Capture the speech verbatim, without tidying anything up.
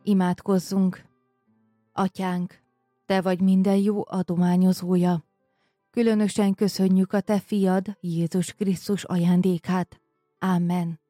Imádkozzunk! Atyánk, Te vagy minden jó adományozója. Különösen köszönjük a Te fiad, Jézus Krisztus ajándékát. Amen.